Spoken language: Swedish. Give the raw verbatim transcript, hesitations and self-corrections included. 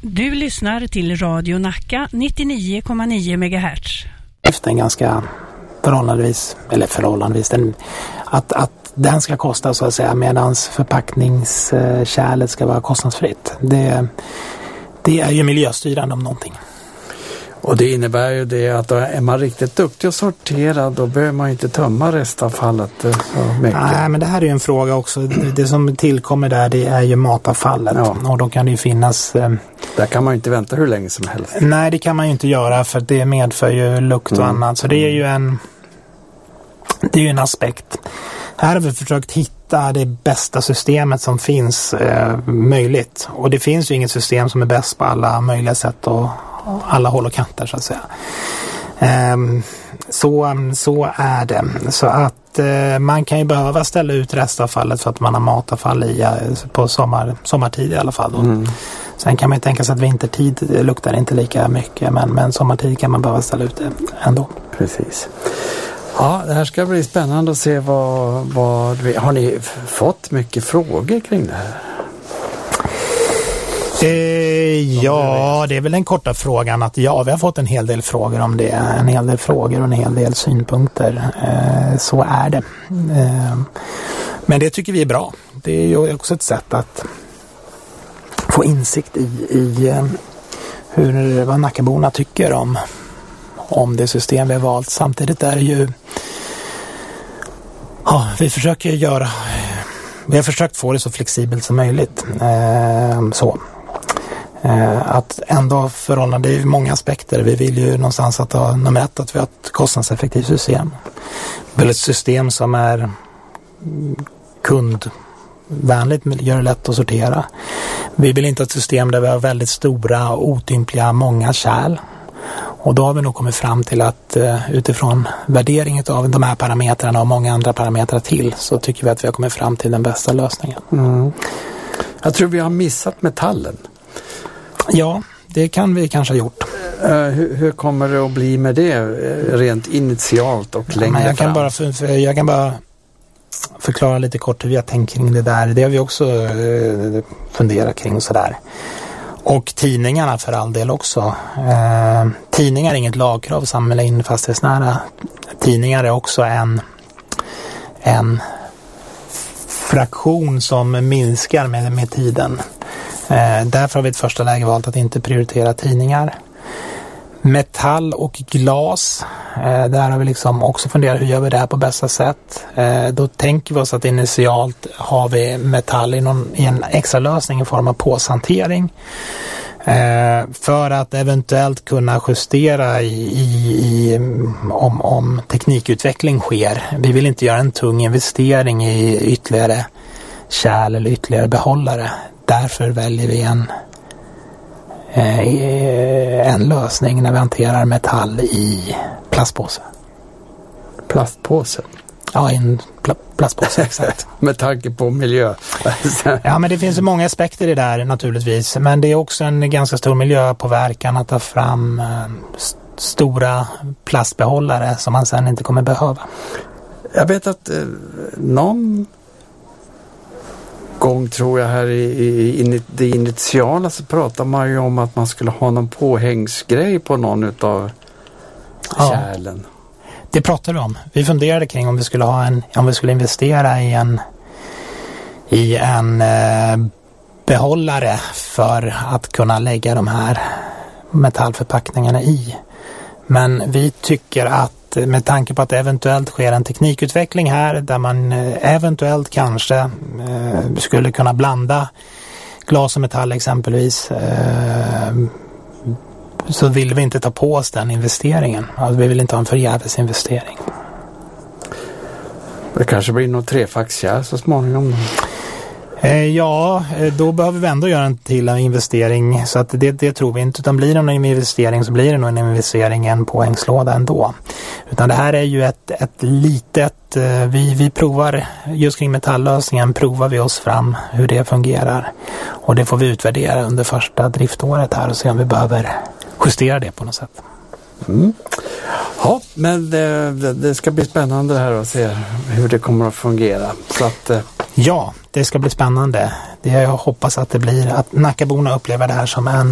Du lyssnar till Radio Nacka nittionio komma nio megahertz. Efter en ganska förhållandevis, eller förhållandevis, den, att, att den ska kosta så att säga, medan förpackningskärlet ska vara kostnadsfritt. Det, det är ju miljöstyrande om någonting. Och det innebär ju det att då är man riktigt duktig och sorterad, då behöver man inte tömma restavfallet så mycket. Nej, men det här är ju en fråga också. Det som tillkommer där, det är ju matavfallet. Ja. Och då kan det ju finnas... Eh, där kan man ju inte vänta hur länge som helst. Nej, det kan man ju inte göra, för det medför ju lukt och mm. annat. Så det är ju en... Det är ju en aspekt. Här har vi försökt hitta det bästa systemet som finns eh, möjligt. Och det finns ju inget system som är bäst på alla möjliga sätt och alla håll och kanter så att säga. Um, så, så är det. Så att uh, man kan ju behöva ställa ut restavfallet för att man har matavfall i på sommar, sommartid i alla fall. Mm. Sen kan man ju tänka sig att vintertid luktar inte lika mycket, men, men sommartid kan man behöva ställa ut det ändå. Precis. Ja, det här ska bli spännande att se vad, vad har ni fått mycket frågor kring det här? Eh, ja, det är väl den korta frågan att ja, vi har fått en hel del frågor om det. En hel del frågor och en hel del synpunkter. Eh, så är det. Eh, men det tycker vi är bra. Det är ju också ett sätt att få insikt i, i eh, hur, vad Nackaborna tycker om, om det system vi har valt. Samtidigt är det ju ja, vi försöker göra vi har försökt få det så flexibelt som möjligt. Eh, så. Att ändå förhållande, det är många aspekter. Vi vill ju någonstans att ha nummer ett att vi har ett kostnadseffektivt system. Väl ett system som är kundvänligt, gör det lätt att sortera. Vi vill inte ha ett system där vi har väldigt stora och otympliga många kärl. Och då har vi nog kommit fram till att utifrån värderingen av de här parametrarna och många andra parametrar till, så tycker vi att vi har kommit fram till den bästa lösningen. Mm. Jag tror vi har missat metallen. Ja, det kan vi kanske ha gjort. Uh, hur, hur kommer det att bli med det rent initialt och längre ja, jag kan fram? bara för, för, jag kan bara förklara lite kort hur vi har tänkt kring det där. Det har vi också uh, funderat kring och sådär. Och tidningarna för all del också. Uh, tidningar är inget lagkrav att samla in fastighetsnära. Tidningar är också en, en fraktion som minskar med, med tiden. Eh, därför har vi ett första läge valt att inte prioritera tidningar. Metall och glas, eh, där har vi liksom också funderat hur gör vi det här på bästa sätt. Eh, då tänker vi oss att initialt har vi metall i, någon, i en extra lösning i form av påshantering. Eh, för att eventuellt kunna justera i, i, i, om, om teknikutveckling sker. Vi vill inte göra en tung investering i ytterligare kärl eller ytterligare behållare. Därför väljer vi en, eh, en lösning när vi hanterar metall i plastpåse. Plastpåse? Ja, i en pl- plastpåse, exakt. Med tanke på miljö. Ja, men det finns ju många aspekter i det där naturligtvis. Men det är också en ganska stor miljöpåverkan att ta fram eh, st- stora plastbehållare som man sen inte kommer behöva. Jag vet att eh, någon gång tror jag här i, i, i det initiala så pratar man ju om att man skulle ha någon påhängsgrej på någon utav ja, kärlen. Det pratar vi om. Vi funderade kring om vi skulle ha en, om vi skulle investera i en i en eh, behållare för att kunna lägga de här metallförpackningarna i. Men vi tycker att med tanke på att det eventuellt sker en teknikutveckling här där man eventuellt kanske eh, skulle kunna blanda glas och metall exempelvis, eh, så vill vi inte ta på oss den investeringen. Alltså, vi vill inte ha en förgäves investering. Det kanske blir något trefackskärl så småningom. Ja, då behöver vi ändå göra en till investering, så att det, det tror vi inte, utan blir det någon investering så blir det nog en investering, en poängslåda ändå. Utan det här är ju ett, ett litet, vi, vi provar, just kring metalllösningen provar vi oss fram hur det fungerar. Och det får vi utvärdera under första driftåret här och se om vi behöver justera det på något sätt. Mm. Ja, men det, det, det ska bli spännande här att se hur det kommer att fungera. Så att, eh. Ja, det ska bli spännande. Det jag hoppas att det blir att Nackaborna upplever det här som en